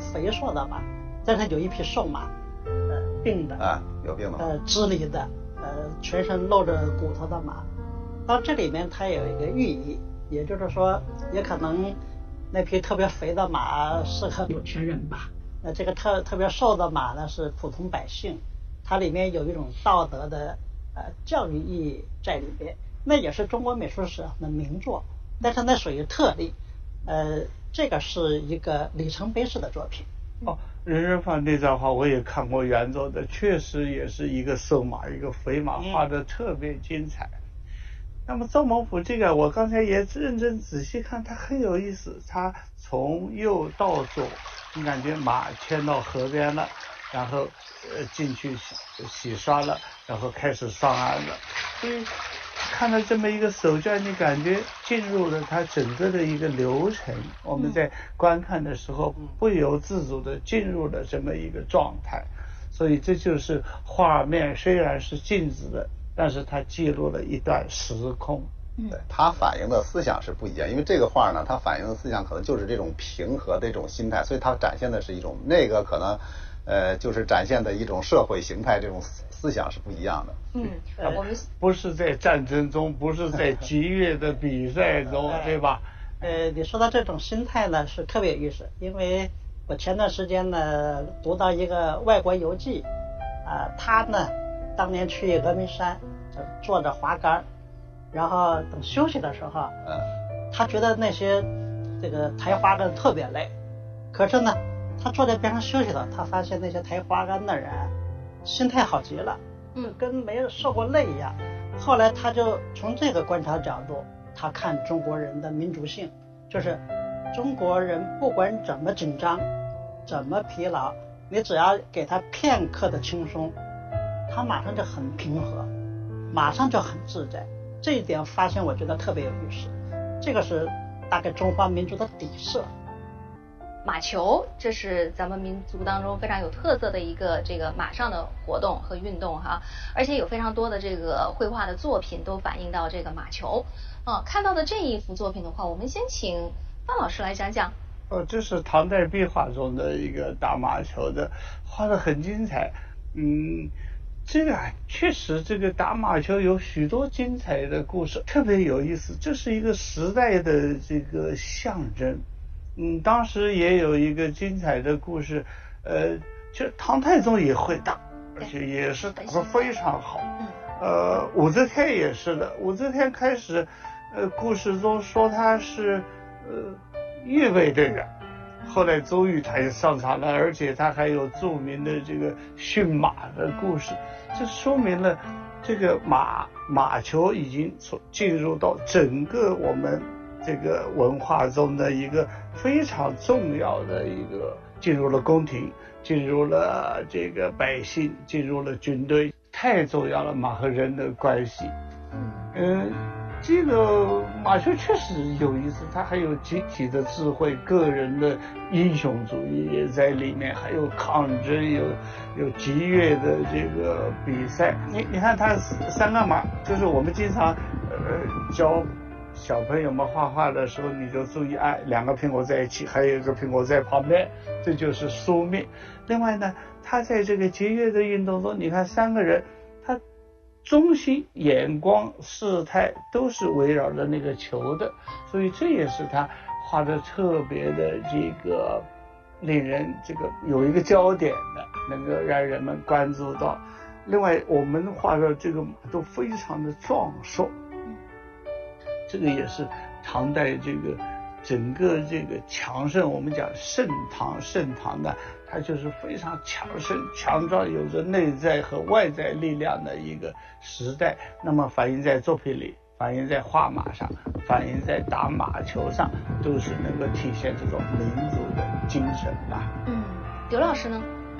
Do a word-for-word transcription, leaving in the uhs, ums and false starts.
肥硕的马，但是有一匹瘦马，呃，病的啊，有病的， 呃，支离的，呃，全身露着骨头的马。到这里面它有一个寓意，也就是说，也可能那匹特别肥的马适合有钱人吧，那这个特特别瘦的马呢是普通百姓，它里面有一种道德的呃教育意义在里边。那也是中国美术史上的名作，但是那属于特例，呃，这个是一个里程碑式的作品。 哦，人人放那张画我也看过原作的，确实也是一个瘦马一个肥马，画的特别精彩。嗯、那么赵孟頫这个我刚才也认真仔细看，他很有意思，他从右到左，你感觉马牵到河边了，然后呃进去洗洗刷了，然后开始上岸了，所以看到这么一个手卷，你感觉进入了它整个的一个流程，我们在观看的时候不由自主的进入了这么一个状态，所以这就是画面虽然是静止的，但是它记录了一段时空。 对，它反映的思想是不一样，因为这个画呢，它反映的思想可能就是这种平和的这种心态，所以它展现的是一种，那个可能呃就是展现的一种社会形态，这种思想是不一样的。 嗯，我们不是在战争中，不是在激烈的比赛中，对吧？ 呃，你说到这种心态呢，是特别有意思，因为我前段时间呢读到一个外国游记，啊、呃，他呢当年去峨眉山，就坐着滑竿，然后等休息的时候， 嗯， 他觉得那些这个抬滑竿特别累，可是呢，他坐在边上休息了，他发现那些抬滑竿的人心态好极了。嗯，跟没有受过累一样。后来他就从这个观察角度，他看中国人的民族性，就是中国人不管怎么紧张，怎么疲劳，你只要给他片刻的轻松，他马上就很平和，马上就很自在。这一点发现我觉得特别有意思，这个是大概中华民族的底色。 马球，这是咱们民族当中非常有特色的一个这个马上的活动和运动哈，而且有非常多的这个绘画的作品都反映到这个马球。啊，看到的这一幅作品的话，我们先请范老师来讲讲。 哦，这是唐代壁画中的一个打马球的，画得很精彩。嗯，这个确实这个打马球有许多精彩的故事，特别有意思。这是一个时代的这个象征。嗯，当时也有一个精彩的故事，呃，就唐太宗也会打，而且也是打得非常好。呃，武则天也是的，武则天开始，呃，故事中说他是呃越位的人，后来周瑜他也上场了，而且他还有著名的这个驯马的故事，这说明了这个马马球已经从进入到整个我们这个文化中的一个非常重要的一个，进入了宫廷，进入了这个百姓，进入了军队，太重要了，马和人的关系。嗯，这个马球确实有意思，它还有集体的智慧，个人的英雄主义也在里面，还有抗争，有有激越的这个比赛。你你看它三个马，就是我们经常呃教小朋友们画画的时候，你就注意，哎，两个苹果在一起，还有一个苹果在旁边，这就是书面。另外呢，他在这个节约的运动中，你看三个人，他中心、眼光、事态都是围绕着那个球的，所以这也是他画的特别的这个令人这个有一个焦点的，能够让人们关注到。另外，我们画的这个马都非常的壮硕。这个也是唐代这个整个这个强盛，我们讲盛唐，盛唐的它就是非常强盛强壮，有着内在和外在力量的一个时代。那么反映在作品里，反映在画马上，反映在打马球上，都是能够体现这种民族的精神吧。 嗯，刘老师呢？